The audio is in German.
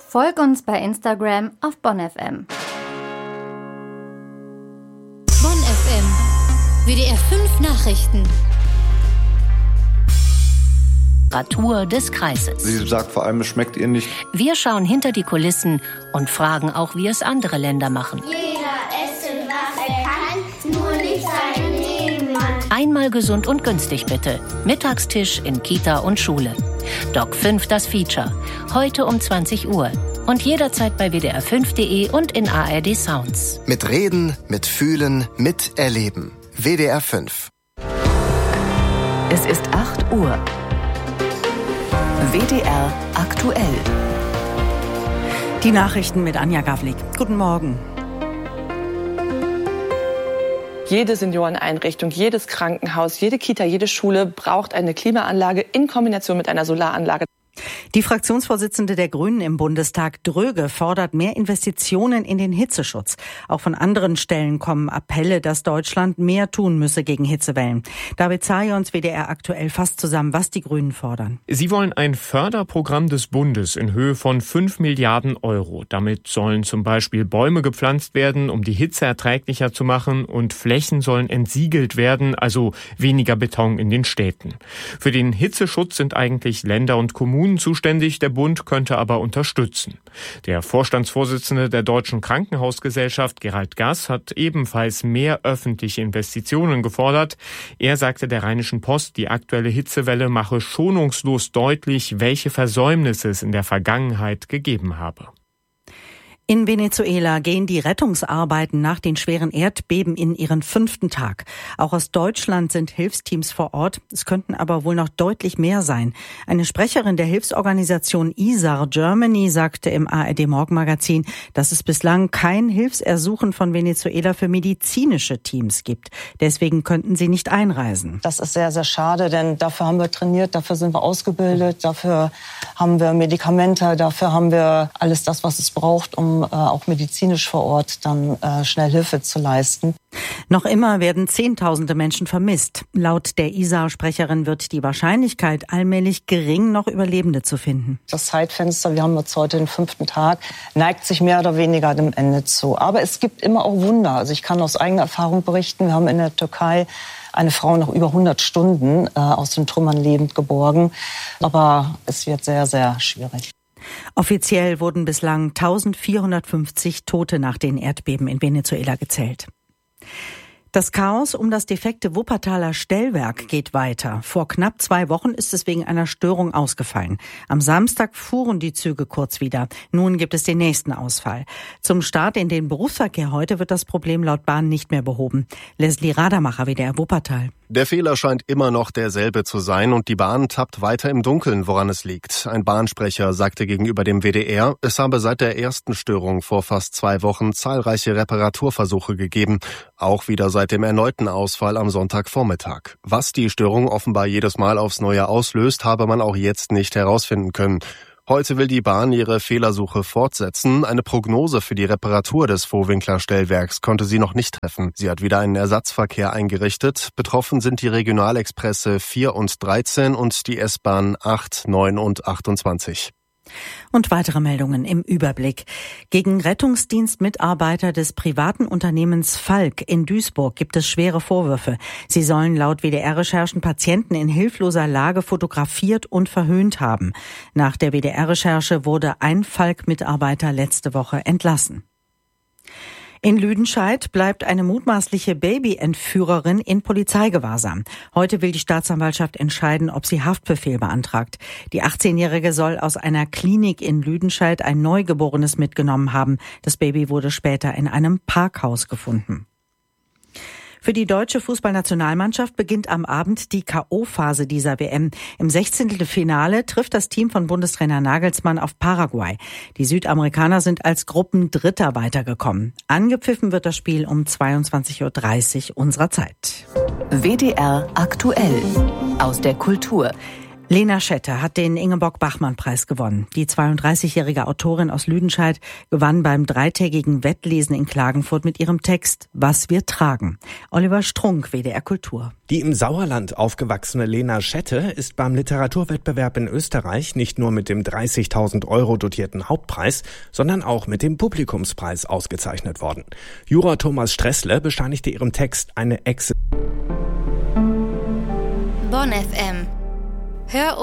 Folg uns bei Instagram auf Bonn FM. Bonn FM. WDR 5 Nachrichten. Temperatur des Kreises. Sie sagt vor allem, es schmeckt ihr nicht. Wir schauen hinter die Kulissen und fragen auch, wie es andere Länder machen. Jeder essen, was er kann, nur nicht sein Nebenmann. Einmal gesund und günstig bitte. Mittagstisch in Kita und Schule. Doc 5 das Feature. Heute um 20 Uhr. Und jederzeit bei wdr5.de und in ARD Sounds. Mit Reden, mit Fühlen, mit Erleben. WDR 5. Es ist 8 Uhr. WDR aktuell. Die Nachrichten mit Anja Gavlik. Guten Morgen. Jede Senioreneinrichtung, jedes Krankenhaus, jede Kita, jede Schule braucht eine Klimaanlage in Kombination mit einer Solaranlage. Die Fraktionsvorsitzende der Grünen im Bundestag, Dröge, fordert mehr Investitionen in den Hitzeschutz. Auch von anderen Stellen kommen Appelle, dass Deutschland mehr tun müsse gegen Hitzewellen. David Zajons, WDR aktuell, fasst zusammen, was die Grünen fordern. Sie wollen ein Förderprogramm des Bundes in Höhe von 5 Milliarden Euro. Damit sollen zum Beispiel Bäume gepflanzt werden, um die Hitze erträglicher zu machen, und Flächen sollen entsiegelt werden, also weniger Beton in den Städten. Für den Hitzeschutz sind eigentlich Länder und Kommunen zuständig, der Bund könnte aber unterstützen. Der Vorstandsvorsitzende der Deutschen Krankenhausgesellschaft, Gerald Gass, hat ebenfalls mehr öffentliche Investitionen gefordert. Er sagte der Rheinischen Post, die aktuelle Hitzewelle mache schonungslos deutlich, welche Versäumnisse es in der Vergangenheit gegeben habe. In Venezuela gehen die Rettungsarbeiten nach den schweren Erdbeben in ihren 5. Tag. Auch aus Deutschland sind Hilfsteams vor Ort. Es könnten aber wohl noch deutlich mehr sein. Eine Sprecherin der Hilfsorganisation ISAR Germany sagte im ARD Morgenmagazin, dass es bislang kein Hilfsersuchen von Venezuela für medizinische Teams gibt. Deswegen könnten sie nicht einreisen. Das ist sehr, sehr schade, denn dafür haben wir trainiert, dafür sind wir ausgebildet, dafür haben wir Medikamente, dafür haben wir alles das, was es braucht, um auch medizinisch vor Ort dann schnell Hilfe zu leisten. Noch immer werden Zehntausende Menschen vermisst. Laut der ISAR-Sprecherin wird die Wahrscheinlichkeit allmählich gering, noch Überlebende zu finden. Das Zeitfenster, wir haben jetzt heute den 5. Tag, neigt sich mehr oder weniger dem Ende zu. Aber es gibt immer auch Wunder. Also ich kann aus eigener Erfahrung berichten, wir haben in der Türkei eine Frau nach über 100 Stunden aus den Trümmern lebend geborgen. Aber es wird sehr, sehr schwierig. Offiziell wurden bislang 1450 Tote nach den Erdbeben in Venezuela gezählt. Das Chaos um das defekte Wuppertaler Stellwerk geht weiter. Vor knapp 2 Wochen ist es wegen einer Störung ausgefallen. Am Samstag fuhren die Züge kurz wieder. Nun gibt es den nächsten Ausfall. Zum Start in den Berufsverkehr heute wird das Problem laut Bahn nicht mehr behoben. Leslie Radermacher, WDR Wuppertal. Der Fehler scheint immer noch derselbe zu sein und die Bahn tappt weiter im Dunkeln, woran es liegt. Ein Bahnsprecher sagte gegenüber dem WDR, es habe seit der ersten Störung vor fast 2 Wochen zahlreiche Reparaturversuche gegeben, auch wieder seit dem erneuten Ausfall am Sonntagvormittag. Was die Störung offenbar jedes Mal aufs Neue auslöst, habe man auch jetzt nicht herausfinden können. Heute will die Bahn ihre Fehlersuche fortsetzen. Eine Prognose für die Reparatur des Vohwinkler Stellwerks konnte sie noch nicht treffen. Sie hat wieder einen Ersatzverkehr eingerichtet. Betroffen sind die Regionalexpresse 4 und 13 und die S-Bahn 8, 9 und 28. Und weitere Meldungen im Überblick. Gegen Rettungsdienstmitarbeiter des privaten Unternehmens Falk in Duisburg gibt es schwere Vorwürfe. Sie sollen laut WDR-Recherchen Patienten in hilfloser Lage fotografiert und verhöhnt haben. Nach der WDR-Recherche wurde ein Falk-Mitarbeiter letzte Woche entlassen. In Lüdenscheid bleibt eine mutmaßliche Babyentführerin in Polizeigewahrsam. Heute will die Staatsanwaltschaft entscheiden, ob sie Haftbefehl beantragt. Die 18-Jährige soll aus einer Klinik in Lüdenscheid ein Neugeborenes mitgenommen haben. Das Baby wurde später in einem Parkhaus gefunden. Für die deutsche Fußballnationalmannschaft beginnt am Abend die K.O.-Phase dieser WM. Im 16. Finale trifft das Team von Bundestrainer Nagelsmann auf Paraguay. Die Südamerikaner sind als Gruppendritter weitergekommen. Angepfiffen wird das Spiel um 22.30 Uhr unserer Zeit. WDR aktuell aus der Kultur. Lena Schette hat den Ingeborg-Bachmann-Preis gewonnen. Die 32-jährige Autorin aus Lüdenscheid gewann beim dreitägigen Wettlesen in Klagenfurt mit ihrem Text »Was wir tragen«. Oliver Strunk, WDR Kultur. Die im Sauerland aufgewachsene Lena Schette ist beim Literaturwettbewerb in Österreich nicht nur mit dem 30.000 € dotierten Hauptpreis, sondern auch mit dem Publikumspreis ausgezeichnet worden. Juror Thomas Stressle bescheinigte ihrem Text eine Bonn FM. Hör